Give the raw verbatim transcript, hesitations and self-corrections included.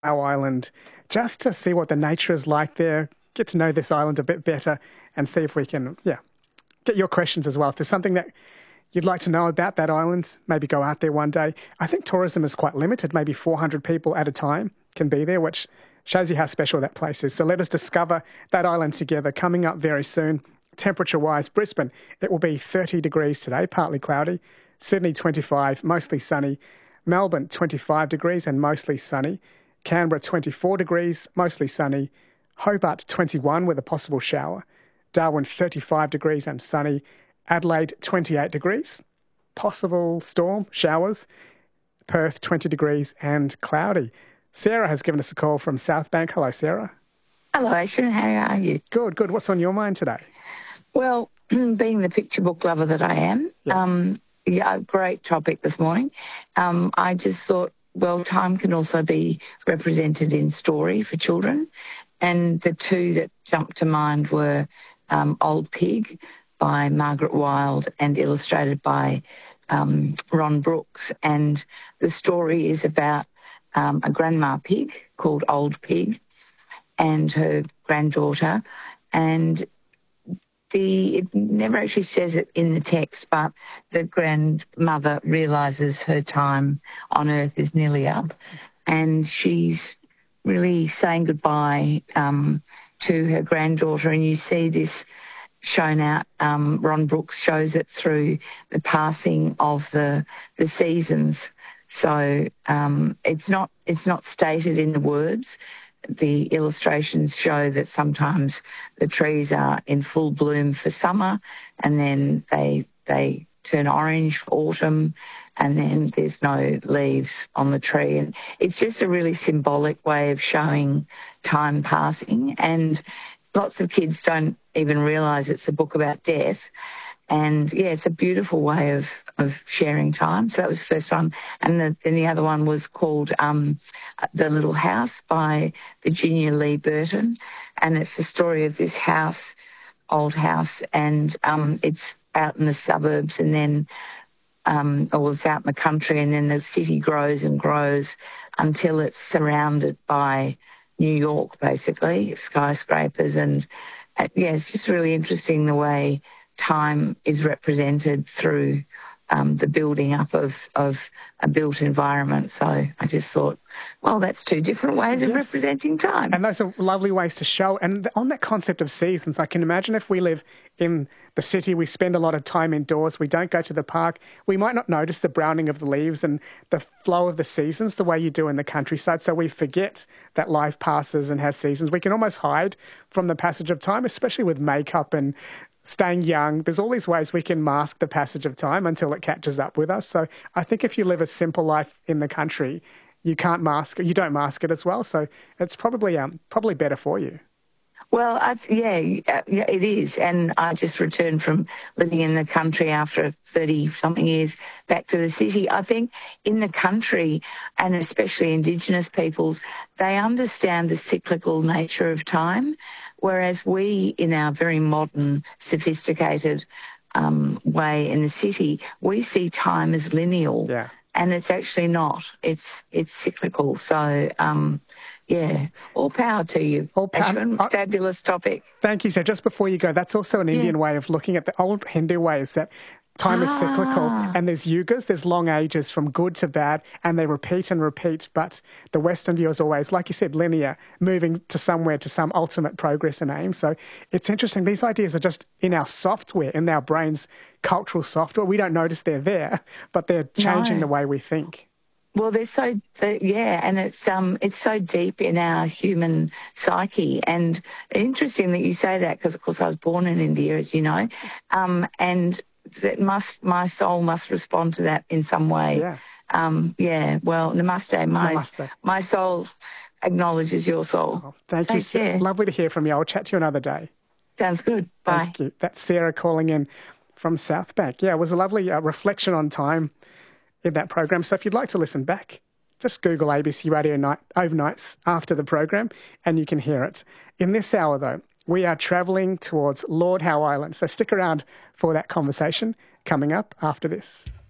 our island just to see what the nature is like there, get to know this island a bit better and see if we can, yeah, get your questions as well. If there's something that you'd like to know about that island, maybe go out there one day. I think tourism is quite limited. Maybe four hundred people at a time can be there, which shows you how special that place is. So let us discover that island together. Coming up very soon, temperature-wise, Brisbane, it will be thirty degrees today, partly cloudy. Sydney, twenty-five, mostly sunny. Melbourne, twenty-five degrees and mostly sunny. Canberra, twenty-four degrees, mostly sunny. Hobart, twenty-one with a possible shower. Darwin, thirty-five degrees and sunny. Adelaide, twenty-eight degrees, possible storm, showers. Perth, twenty degrees and cloudy. Sarah has given us a call from South Bank. Hello, Sarah. Hello, Ashen. How are you? Good, good. What's on your mind today? Well, being the picture book lover that I am, Yeah. um, yeah, great topic this morning. Um, I just thought, well, time can also be represented in story for children. And the two that jumped to mind were um, Old Pig by Margaret Wilde and illustrated by um, Ron Brooks. And the story is about um, a grandma pig called Old Pig and her granddaughter. And the it never actually says it in the text, but the grandmother realises her time on earth is nearly up, and she's really saying goodbye um, to her granddaughter. And you see this shown out. Um, Ron Brooks shows it through the passing of the the seasons. So um, it's not it's not stated in the words. The illustrations show that sometimes the trees are in full bloom for summer, and then they they turn orange for autumn, and then there's no leaves on the tree. And it's just a really symbolic way of showing time passing. And lots of kids don't even realise it's a book about death. And, yeah, it's a beautiful way of, of sharing time. So that was the first one. And the, then the other one was called um, The Little House by Virginia Lee Burton. And it's the story of this house, old house, and um, it's out in the suburbs and then, um, or it's out in the country, and then the city grows and grows until it's surrounded by New York, basically, skyscrapers. And, uh, yeah, it's just really interesting the way time is represented through um, the building up of, of a built environment. So I just thought, well, that's two different ways of Yes. representing time. And those are lovely ways to show. And on that concept of seasons, I can imagine if we live in the city, we spend a lot of time indoors, we don't go to the park, we might not notice the browning of the leaves and the flow of the seasons the way you do in the countryside. So we forget that life passes and has seasons. We can almost hide from the passage of time, especially with makeup and staying young. There's all these ways we can mask the passage of time until it catches up with us. So I think if you live a simple life in the country, you can't mask it, you don't mask it as well. So it's probably um probably better for you. Well, I, yeah, uh, yeah, it is. And I just returned from living in the country after thirty-something years back to the city. I think in the country, and especially Indigenous peoples, they understand the cyclical nature of time, whereas we, in our very modern, sophisticated um, way in the city, we see time as lineal. Yeah. And it's actually not. It's it's cyclical. So, um, yeah, all power to you. All power- Ashwin. I- Fabulous topic. Thank you. So just before you go, that's also an Indian Yeah. way of looking at the old Hindu ways that time is cyclical, Ah. and there's yugas, there's long ages from good to bad, and they repeat and repeat. But the Western view is always, like you said, linear, moving to somewhere, to some ultimate progress and aim. So it's interesting. These ideas are just in our software, in our brains, cultural software. We don't notice they're there, but they're changing No. the way we think. Well, they're so they, yeah, and it's um it's so deep in our human psyche. And interesting that you say that, because of course I was born in India, as you know, um, and that must my soul must respond to that in some way. Yeah. Um, yeah. Well, namaste. My Namaste. my soul acknowledges your soul. Oh, thank you. Take Sarah. care. Lovely to hear from you. I'll chat to you another day. Sounds good. Bye. Thank you. That's Sarah calling in from South Bank. Yeah, it was a lovely uh, reflection on time in that program. So if you'd like to listen back, just Google A B C Radio Night Overnights after the program and you can hear it. In this hour, though, we are travelling towards Lord Howe Island. So stick around for that conversation coming up after this.